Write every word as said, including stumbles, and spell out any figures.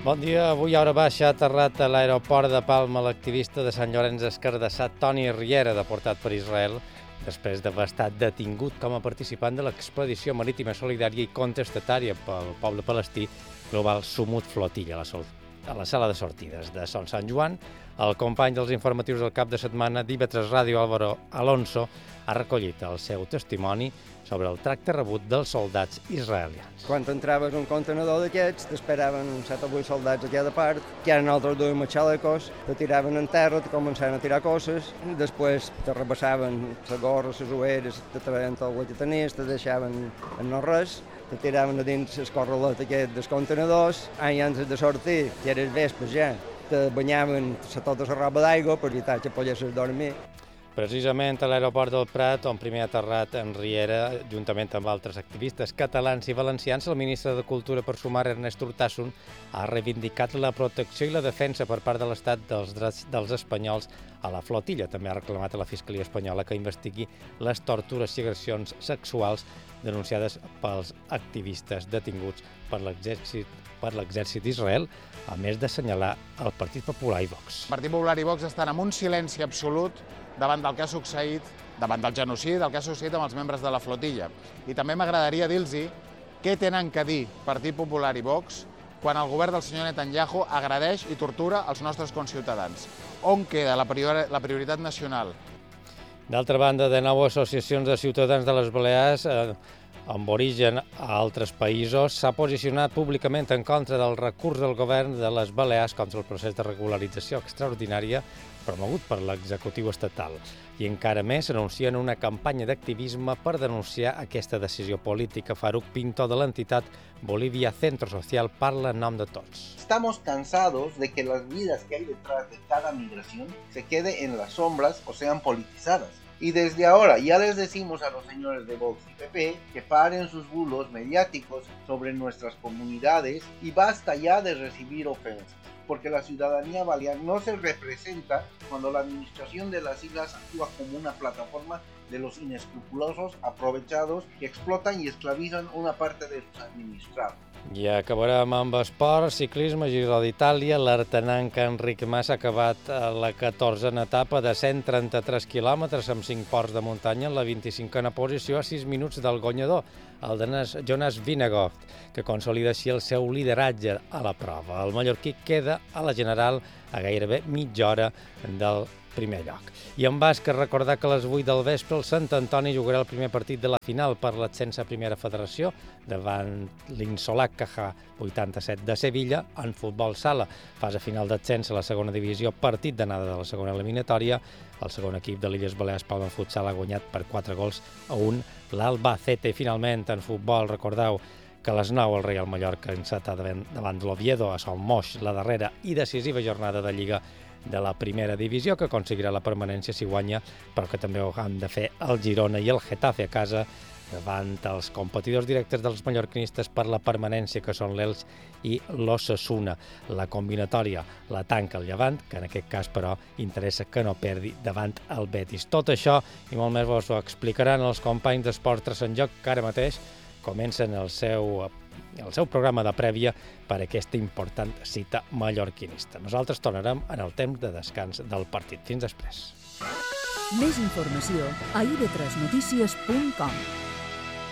Bon dia. Avui a hora baixa ha aterrat a l'aeroport de Palma l'activista de Sant Llorenç Escardassat Toni Riera, deportat per Israel, després d'haver estat detingut com a participant de l'expedició marítima solidària i contestatària pel poble palestí Global Sumut Flotilla, a la, sol a la sala de sortides de Son Sant Joan. El company dels informatius del cap de setmana d'I V tres Ràdio, Álvaro Alonso, ha recollit el seu testimoni sobre el tracte rebut dels soldats israelians. Quan entraves en un contenedor d'aquests, t'esperaven set o vuit soldats a cada part, que eren altres duien els xalecos, te tiraven en terra, te començaven a tirar coses, després te repassaven la gorra, les ulleres, te traien tot el que tenies, te deixaven en no res, te tiraven a dins el corralet aquest dels contenedors, i antes de sortir, que eres vespre ja, te banyaven tota la roba d'aigua per evitar que poguessis dormir. Precisament a l'aeroport del Prat, on primer ha aterrat en Riera, juntament amb altres activistes catalans i valencians, el ministre de Cultura per Sumar, Ernest Urtasun, ha reivindicat la protecció i la defensa per part de l'Estat dels drets dels espanyols a la flotilla. També ha reclamat a la Fiscalia espanyola que investigui les tortures i agressions sexuals denunciades pels activistes detinguts per l'exèrcit per l'exèrcit d'Israel, a més d'assenyalar el Partit Popular i Vox. El Partit Popular i Vox estan en un silenci absolut davant del que ha succeït, davant del genocidi, del que ha succeït amb els membres de la flotilla. I també m'agradaria dir-los què tenen que dir Partit Popular i Vox quan el govern del senyor Netanyahu agredeix i tortura els nostres conciutadans. On queda la prioritat nacional? D'altra banda, de nou associacions de ciutadans de les Balears eh, amb origen a altres països s'ha posicionat públicament en contra del recurs del govern de les Balears contra el procés de regularització extraordinària promogut per l'executiu estatal. I encara més anuncien una campanya d'activisme per denunciar aquesta decisió política. Faruq Pinto, de l'entitat Bolivia Centro Social, parla en nom de tots. Estamos cansados de que las vidas que hay detrás de cada migración se quede en las sombras o sean politizadas. Y desde ahora ya les decimos a los señores de Vox y P P que paren sus bulos mediáticos sobre nuestras comunidades y basta ya de recibir ofensas, porque la ciudadanía balear no se representa cuando la administración de las islas actúa como una plataforma de los inescrupulosos aprovechados que explotan y esclavizan una parte de sus administrados. I acabarem amb esport, ciclisme, Giro d'Itàlia. L'artenanc Enric Mas ha acabat la catorzena etapa de cent trenta-tres quilòmetres amb cinc ports de muntanya en la vint-i-cinquena posició a sis minuts del guanyador, el danès Jonas Vingegaard, que consolida així el seu lideratge a la prova. El mallorquí queda a la general a gairebé mitja hora del primer lloc. I en bàsquet, recordar que a les vuit del vespre el Sant Antoni jugarà el primer partit de la final per l'ascens a Primera Federació davant l'Insolac Caja vuitanta-set de Sevilla. En futbol sala, fase final d'ascens a la segona divisió, partit d'anada de la segona eliminatòria. El segon equip de l'Illes Balears, Palma Futsal, ha guanyat per quatre gols a un l'Albacete. Finalment, en futbol, recordeu que a les nou el Real Mallorca enceta davant, davant de l'Oviedo a Son Moix la darrera i decisiva jornada de Lliga de la primera divisió, que aconseguirà la permanència si guanya, però que també ho han de fer el Girona i el Getafe a casa davant els competidors directes dels mallorquinistes per la permanència, que són l'Elx i l'Osasuna. La combinatòria la tanca el Llevant, que en aquest cas, però, interessa que no perdi davant el Betis. Tot això i molt més vos ho explicaran els companys d'Esports Tres en Joc, que ara mateix comencen el seu el seu programa de prèvia per a aquesta important cita mallorquinista. Nosaltres tornarem en el temps de descans del partit. Fins després. Més informació a i ve tres notícies punt com.